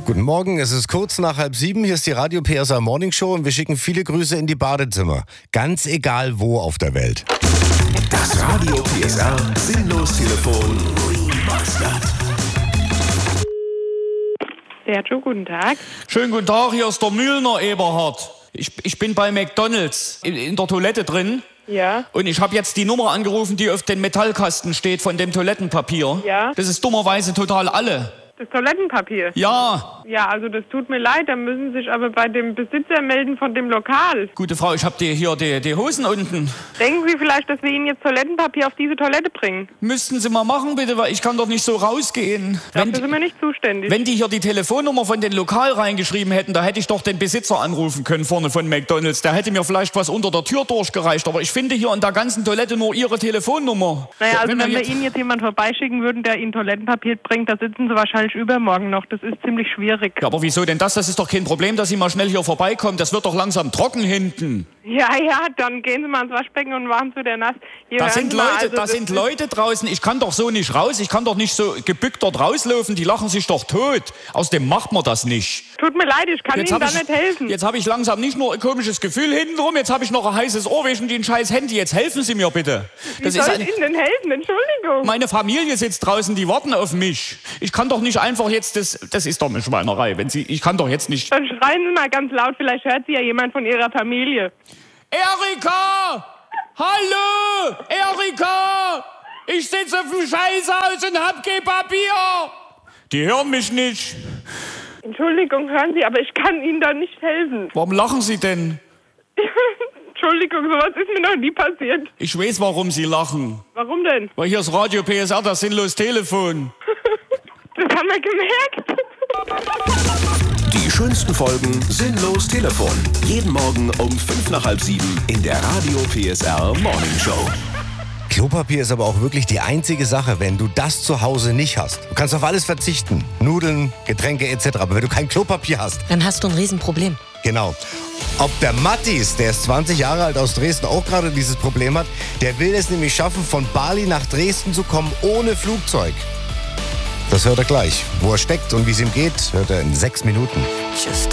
Guten Morgen, es ist kurz nach 6:30. Hier ist die Radio PSR Morning Show und wir schicken viele Grüße in die Badezimmer. Ganz egal wo auf der Welt. Das Radio PSR Sinnlos-Telefon. Sergio, guten Tag. Schönen guten Tag, hier ist der Mühlner Eberhard. Ich bin bei McDonald's in der Toilette drin. Ja. Und ich habe jetzt die Nummer angerufen, die auf dem Metallkasten steht von dem Toilettenpapier. Ja. Das ist dummerweise total alle. Das Toilettenpapier? Ja. Ja, also das tut mir leid, dann müssen Sie sich aber bei dem Besitzer melden von dem Lokal. Gute Frau, ich habe hier die Hosen unten. Denken Sie vielleicht, dass wir Ihnen jetzt Toilettenpapier auf diese Toilette bringen? Müssten Sie mal machen, bitte, weil ich kann doch nicht so rausgehen. Dafür sind wir nicht zuständig. Wenn die hier die Telefonnummer von dem Lokal reingeschrieben hätten, da hätte ich doch den Besitzer anrufen können vorne von McDonald's. Der hätte mir vielleicht was unter der Tür durchgereicht. Aber ich finde hier in der ganzen Toilette nur Ihre Telefonnummer. Naja, also wenn wir Ihnen jetzt jemand vorbeischicken würden, der Ihnen Toilettenpapier bringt, da sitzen Sie wahrscheinlich übermorgen noch. Das ist ziemlich schwierig. Ja, aber wieso denn das? Das ist doch kein Problem, dass Sie mal schnell hier vorbeikommen. Das wird doch langsam trocken hinten. Ja, dann gehen Sie mal ins Waschbecken und machen es wieder nass. Hier, Da sind hören Sie mal, Leute draußen. Ich kann doch so nicht raus. Ich kann doch nicht so gebückt dort rauslaufen. Die lachen sich doch tot. Außerdem macht man das nicht. Tut mir leid, ich kann Ihnen da nicht helfen. Jetzt habe ich langsam nicht nur ein komisches Gefühl hintenrum, jetzt habe ich noch ein heißes Ohr wegen den scheiß Handy. Jetzt helfen Sie mir bitte. Wie soll ich Ihnen denn helfen? Entschuldigung. Meine Familie sitzt draußen, die warten auf mich. Ich kann doch nicht einfach jetzt, das ist doch eine Schweinerei. Ich kann doch jetzt nicht... Dann schreien Sie mal ganz laut, vielleicht hört Sie ja jemand von Ihrer Familie. Erika! Hallo! Erika! Ich sitze auf dem Scheißhaus und hab kein Papier! Die hören mich nicht. Entschuldigung, hören Sie, aber ich kann Ihnen da nicht helfen. Warum lachen Sie denn? Entschuldigung, sowas ist mir noch nie passiert. Ich weiß, warum Sie lachen. Warum denn? Weil hier ist Radio PSR, das sinnlos Telefon. Das haben wir gemerkt. Die schönsten Folgen Sinnlos Telefon. Jeden Morgen um 6:55 in der Radio PSR Morning Show. Klopapier ist aber auch wirklich die einzige Sache, wenn du das zu Hause nicht hast. Du kannst auf alles verzichten. Nudeln, Getränke etc. Aber wenn du kein Klopapier hast... Dann hast du ein Riesenproblem. Genau. Ob der Mattis, der ist 20 Jahre alt aus Dresden, auch gerade dieses Problem hat, der will es nämlich schaffen, von Bali nach Dresden zu kommen ohne Flugzeug. Das hört er gleich. Wo er steckt und wie es ihm geht, hört er in 6 Minuten. Just